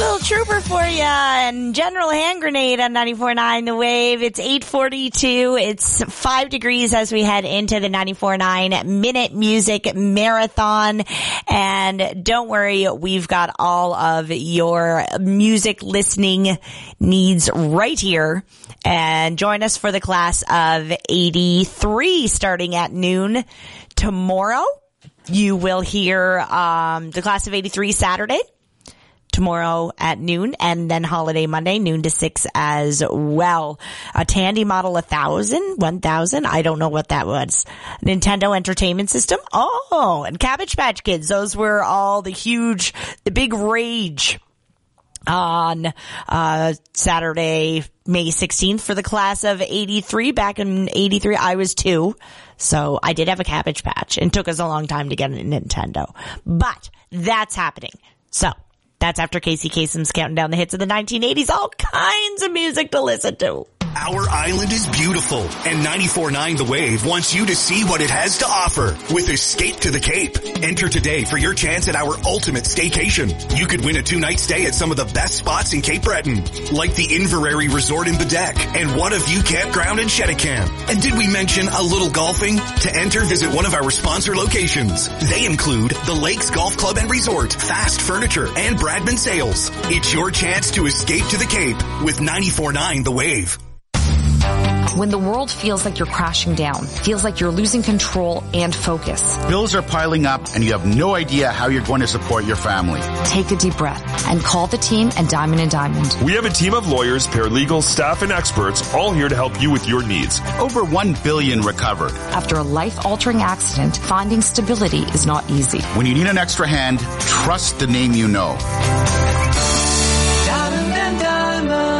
Little Trooper for you and General Hand Grenade on 94.9 The Wave. It's 8:42. It's 5 degrees as we head into the 94.9 Minute Music Marathon. And don't worry, we've got all of your music listening needs right here. And join us for the class of 83 starting at noon tomorrow. You will hear the class of 83 Saturday. Tomorrow at noon, and then holiday Monday, noon to 6 as well. A Tandy Model 1000, I don't know what that was. Nintendo Entertainment System. Oh, and Cabbage Patch Kids. Those were all the big rage on Saturday, May 16th for the class of 83. Back in 83, I was 2. So I did have a Cabbage Patch, and it took us a long time to get a Nintendo. But that's happening. So that's after Casey Kasem's counting down the hits of the 1980s. All kinds of music to listen to. Our island is beautiful, and 94.9 The Wave wants you to see what it has to offer with Escape to the Cape. Enter today for your chance at our ultimate staycation. You could win a 2-night stay at some of the best spots in Cape Breton, like the Inverary Resort in Bedeck and What a View Campground in Cheticamp. And did we mention a little golfing? To enter, visit one of our sponsor locations. They include the Lakes Golf Club and Resort, Fast Furniture, and Bradman Sales. It's your chance to escape to the Cape with 94.9 The Wave. When the world feels like you're crashing down, feels like you're losing control and focus. Bills are piling up and you have no idea how you're going to support your family. Take a deep breath and call the team at Diamond & Diamond. We have a team of lawyers, paralegals, staff, and experts all here to help you with your needs. Over $1 billion recovered. After a life-altering accident, finding stability is not easy. When you need an extra hand, trust the name you know. Diamond & Diamond.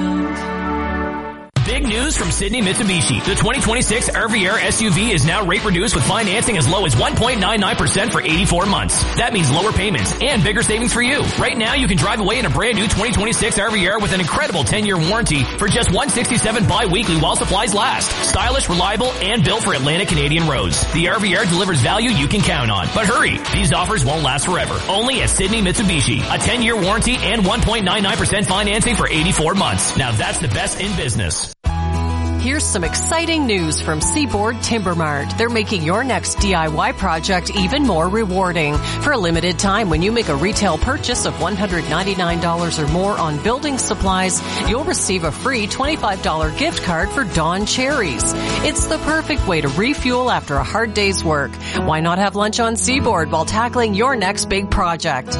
Big news from Sydney Mitsubishi. The 2026 RVR SUV is now rate reduced with financing as low as 1.99% for 84 months. That means lower payments and bigger savings for you. Right now, you can drive away in a brand new 2026 RVR with an incredible 10-year warranty for just $167 bi-weekly while supplies last. Stylish, reliable, and built for Atlantic Canadian roads. The RVR delivers value you can count on. But hurry, these offers won't last forever. Only at Sydney Mitsubishi. A 10-year warranty and 1.99% financing for 84 months. Now that's the best in business. Here's some exciting news from Seaboard Timber Mart. They're making your next DIY project even more rewarding. For a limited time, when you make a retail purchase of $199 or more on building supplies, you'll receive a free $25 gift card for Dawn Cherries. It's the perfect way to refuel after a hard day's work. Why not have lunch on Seaboard while tackling your next big project?